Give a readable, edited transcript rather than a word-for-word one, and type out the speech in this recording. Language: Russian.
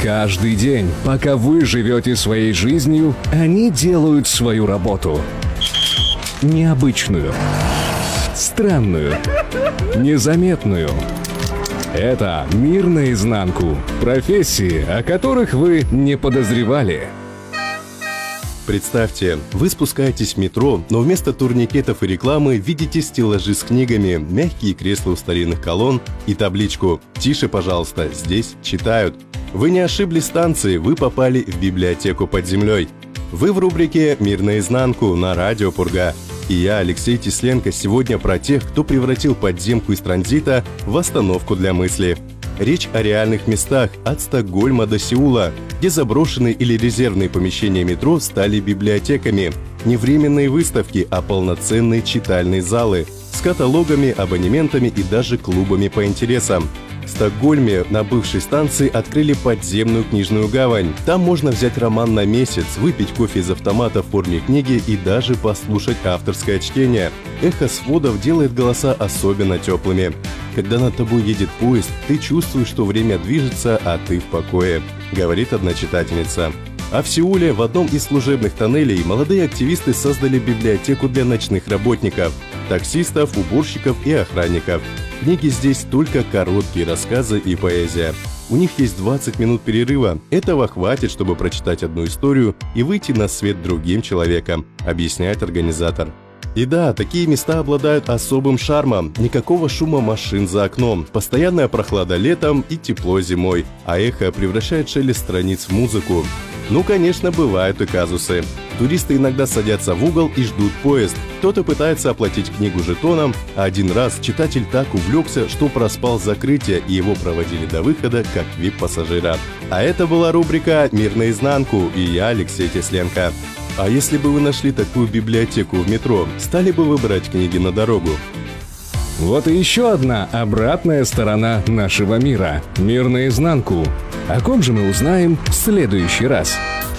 Каждый день, пока вы живете своей жизнью, они делают свою работу. Необычную, странную, незаметную. Это «Мир наизнанку». Профессии, о которых вы не подозревали. Представьте, вы спускаетесь в метро, но вместо турникетов и рекламы видите стеллажи с книгами, мягкие кресла у старинных колонн и табличку «Тише, пожалуйста, здесь читают». Вы не ошиблись станцией, вы попали в библиотеку под землей. Вы в рубрике «Мир наизнанку» на радио Пурга. И я, Алексей Тесленко, сегодня про тех, кто превратил подземку из транзита в остановку для мысли. Речь о реальных местах от Стокгольма до Сеула, где заброшенные или резервные помещения метро стали библиотеками. Не временные выставки, а полноценные читальные залы с каталогами, абонементами и даже клубами по интересам. В Стокгольме на бывшей станции открыли подземную книжную гавань. Там можно взять роман на месяц, выпить кофе из автомата в форме книги и даже послушать авторское чтение. Эхо сводов делает голоса особенно теплыми. Когда над тобой едет поезд, ты чувствуешь, что время движется, а ты в покое, говорит одна читательница. А в Сеуле в одном из служебных тоннелей молодые активисты создали библиотеку для ночных работников, таксистов, уборщиков и охранников. Книги здесь только короткие рассказы и поэзия. У них есть 20 минут перерыва. Этого хватит, чтобы прочитать одну историю и выйти на свет другим человеком, объясняет организатор. И да, такие места обладают особым шармом. Никакого шума машин за окном, постоянная прохлада летом и тепло зимой, а эхо превращает шелест страниц в музыку. Ну, конечно, бывают и казусы. Туристы иногда садятся в угол и ждут поезд. Кто-то пытается оплатить книгу жетоном, а один раз читатель так увлекся, что проспал закрытие, и его проводили до выхода как VIP-пассажира. А это была рубрика «Мир наизнанку», и я, Алексей Тесленко. А если бы вы нашли такую библиотеку в метро, стали бы вы брать книги на дорогу? Вот и еще одна обратная сторона нашего мира. Мир наизнанку. О ком же мы узнаем в следующий раз?